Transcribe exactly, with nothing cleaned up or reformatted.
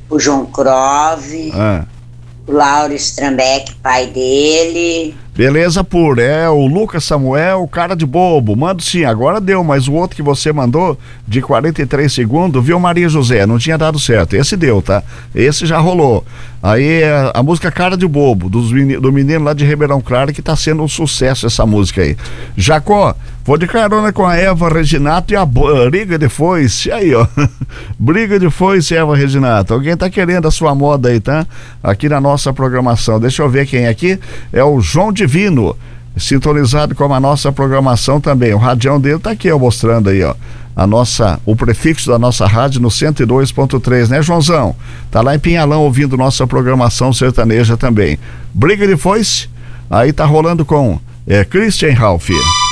o João Crove, Ah. o Lauro Strambeck, pai dele. Beleza, por é o Lucas Samuel, o cara de bobo. Mando sim, agora deu, mas o outro que você mandou de quarenta e três segundos, viu, Maria José? Não tinha dado certo. Esse deu, tá? Esse já rolou. Aí a, a música Cara de Bobo, dos, do menino lá de Ribeirão Claro, que tá sendo um sucesso essa música aí. Jacó, vou de carona com a Eva Reginato e a briga de foice. Aí, ó. Briga de foice, Eva Reginato. Alguém tá querendo a sua moda aí, tá? Aqui na nossa programação. Deixa eu ver quem é aqui. É o João Divino, sintonizado com a nossa programação também. O radião dele tá aqui, ó, mostrando aí, ó. A nossa, o prefixo da nossa rádio no cento e dois ponto três, né, Joãozão? Tá lá em Pinhalão ouvindo nossa programação sertaneja também. Briga de foice, aí tá rolando com é, Christian Ralph.